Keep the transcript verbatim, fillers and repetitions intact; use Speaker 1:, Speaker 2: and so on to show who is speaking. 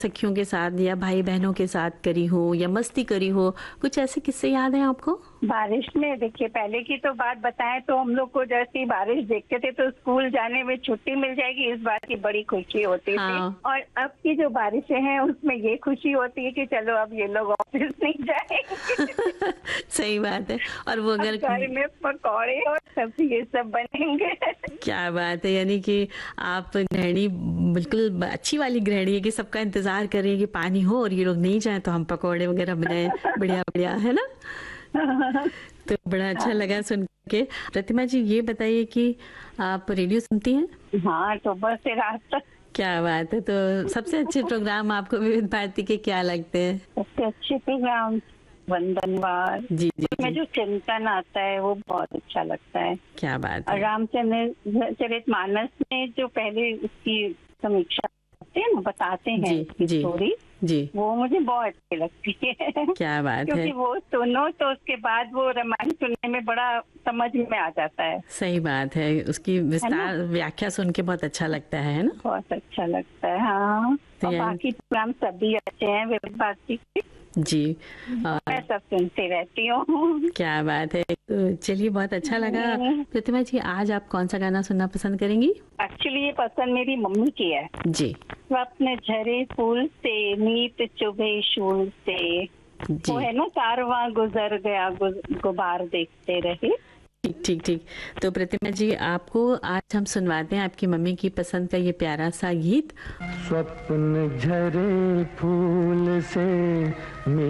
Speaker 1: सखियों के साथ या भाई बहनों के साथ करी हो या मस्ती करी हो, कुछ ऐसे किस्से याद हैं आपको?
Speaker 2: बारिश में देखिए, पहले की तो बात बताएं तो हम लोग को जैसे ही बारिश देखते थे तो स्कूल जाने में छुट्टी मिल जाएगी, इस बात की बड़ी खुशी होती
Speaker 1: हाँ।
Speaker 2: थी। और अब की जो बारिशें हैं उसमें ये खुशी होती है कि चलो अब ये लोग ऑफिस नहीं जाएंगे।
Speaker 1: सही बात है। और वो अगर
Speaker 2: घर में पकौड़े और सब्जी ये सब बनेंगे।
Speaker 1: क्या बात है, यानी कि आप गृहिणी बिल्कुल अच्छी वाली गृहिणी है कि सबका इंतजार कर रही है कि पानी हो और ये लोग नहीं जाए तो हम पकौड़े वगैरह बनाए, बढ़िया बढ़िया, है ना? तो बड़ा अच्छा लगा सुन के। प्रतिमा जी, ये बताइए कि आप रेडियो सुनती हैं?
Speaker 2: हाँ, सुबह से रात तक।
Speaker 1: क्या बात है। तो सबसे अच्छे प्रोग्राम आपको विविध भारती के क्या लगते हैं?
Speaker 2: सबसे अच्छे प्रोग्राम वंदनवार,
Speaker 1: जी जी
Speaker 2: उसमें
Speaker 1: जी।
Speaker 2: जो चिंतन आता है वो बहुत अच्छा लगता है।
Speaker 1: क्या बात
Speaker 2: और
Speaker 1: है।
Speaker 2: रामचंद्र चरितमानस में जो पहले उसकी समीक्षा करते हैं ना, बताते हैं
Speaker 1: जी
Speaker 2: उसकी
Speaker 1: जी
Speaker 2: स्टोरी,
Speaker 1: जी।
Speaker 2: वो मुझे बहुत अच्छी लगती है।
Speaker 1: क्या बात
Speaker 2: क्योंकि
Speaker 1: है।
Speaker 2: वो सुनो तो उसके बाद वो रामायण सुनने में बड़ा समझ में आ जाता है।
Speaker 1: सही बात है, उसकी विस्तार व्याख्या सुन के बहुत अच्छा लगता है है ना?
Speaker 2: बहुत अच्छा लगता है। हाँ,
Speaker 1: तो
Speaker 2: और
Speaker 1: यार-
Speaker 2: बाकी प्रोग्राम सभी अच्छे हैं विविध भारती के,
Speaker 1: जी। और
Speaker 2: मैं सब सुनती रहती हूँ।
Speaker 1: क्या बात है। तो चलिए, बहुत अच्छा लगा। प्रतिमा जी, आज आप कौन सा गाना सुनना पसंद करेंगी?
Speaker 2: एक्चुअली ये पसंद मेरी मम्मी की है।
Speaker 1: जी
Speaker 2: स्वप्न झरे फूल से, नीत चुभे शूल से,
Speaker 1: जी।
Speaker 2: वो है ना, कारवां गुजर गया गुज- गुबार देखते रहे।
Speaker 1: ठीक ठीक ठीक। तो प्रतिमा जी, आपको आज हम सुनवाते हैं आपकी मम्मी की पसंद का ये प्यारा सा गीत।
Speaker 3: स्वप्न झरे फूल से